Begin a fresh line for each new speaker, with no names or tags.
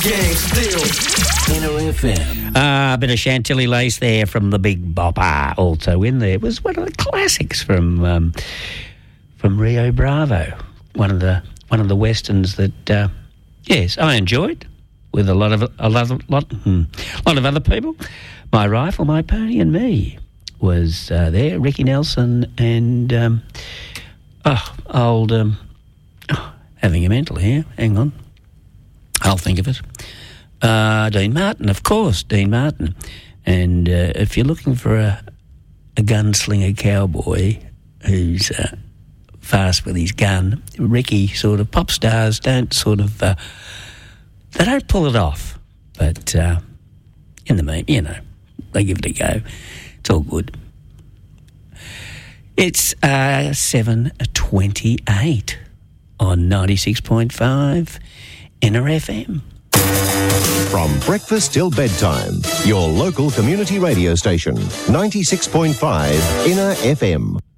Gang Steel. Inner FM.
A bit of Chantilly Lace there from the Big Bopper. Also in there was one of the classics from Rio Bravo. One of the westerns that yes, I enjoyed with a lot of other people. My Rifle, My Pony and Me was there. Ricky Nelson and having a mental here. Hang on. I'll think of it. Dean Martin, of course, Dean Martin. And if you're looking for a gunslinger cowboy who's fast with his gun, Ricky, sort of pop stars don't they don't pull it off. But in the mean, they give it a go. It's all good. It's 7:28 on 96.5 Inner FM.
From breakfast till bedtime, your local community radio station, 96.5 Inner FM.